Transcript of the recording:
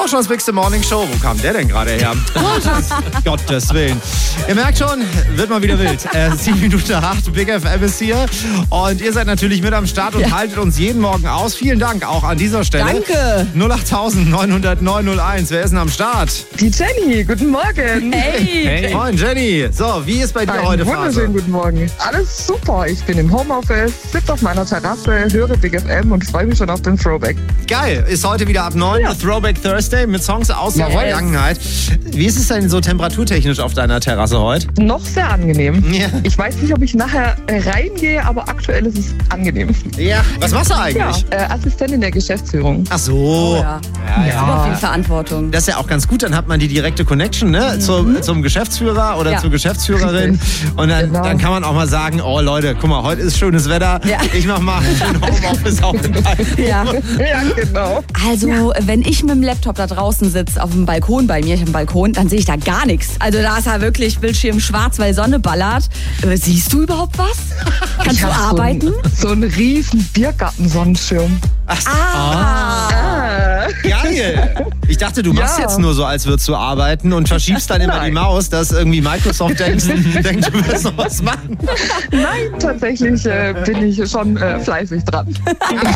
Roschers Big Morning Show. Wo kam der denn gerade her? Gottes Willen. Ihr merkt schon, wird mal wieder wild. 7 Minuten 8, Big FM ist hier. Und ihr seid natürlich mit am Start und haltet uns jeden Morgen aus. Vielen Dank auch an dieser Stelle. Danke. 08900 901. Wer ist denn am Start? Die Jenny, guten Morgen. Hey. Moin Jenny. So, wie ist bei dir heute Phase? Wunderschönen guten Morgen. Alles super. Ich bin im Homeoffice, sitze auf meiner Terrasse, höre Big FM und freue mich schon auf den Throwback. Geil. Ist heute wieder ab 9 Throwback Thursday mit Songs aus der Jawohl. Vergangenheit. Wie ist es denn so temperaturtechnisch auf deiner Terrasse heute? Noch sehr angenehm. Ja. Ich weiß nicht, ob ich nachher reingehe, aber aktuell ist es angenehm. Ja. Was machst du eigentlich? Assistentin der Geschäftsführung. Ach so. Ja. Super viel Verantwortung. Das ist ja auch ganz gut, dann hat man die direkte Connection, ne? Zum Geschäftsführer oder zur Geschäftsführerin. Und dann kann man auch mal sagen, oh Leute, guck mal, heute ist schönes Wetter. Ja. Ich mach mal ein Homeoffice auf den Balkon. Ja. Ja, genau. Also, wenn ich mit dem Laptop da draußen sitze, auf dem Balkon bei mir, ich habe einen Balkon, dann sehe ich da gar nichts. Also da ist ja wirklich Bildschirm schwarz, weil Sonne ballert. Siehst du überhaupt was? Kannst du arbeiten? So einen riesen Biergarten-Sonnenschirm. Geil. Ich dachte, du machst jetzt nur so, als würdest du arbeiten und verschiebst dann immer die Maus, dass irgendwie Microsoft denkt, du wirst noch was machen. Nein, tatsächlich bin ich schon fleißig dran.